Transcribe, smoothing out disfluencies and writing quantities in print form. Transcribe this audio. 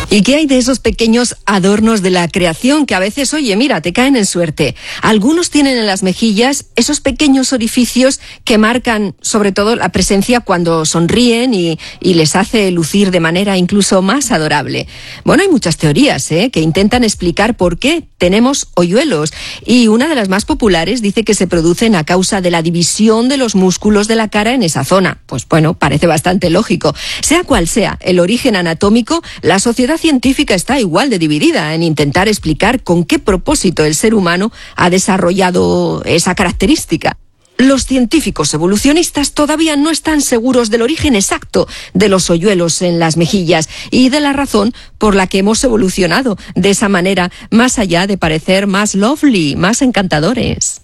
¿Y qué hay de esos pequeños adornos de la creación que a veces, oye, mira, te caen en suerte? Algunos tienen en las mejillas esos pequeños orificios que marcan sobre todo la presencia cuando sonríen y les hace lucir de manera incluso más adorable. Bueno, hay muchas teorías que intentan explicar por qué tenemos hoyuelos, y una de las más populares dice que se producen a causa de la división de los músculos de la cara en esa zona. Pues bueno, parece bastante lógico. Sea cual sea el origen anatómico, la sociedad científica está igual de dividida en intentar explicar con qué propósito el ser humano ha desarrollado esa característica. Los científicos evolucionistas todavía no están seguros del origen exacto de los hoyuelos en las mejillas y de la razón por la que hemos evolucionado de esa manera, más allá de parecer más lovely, más encantadores.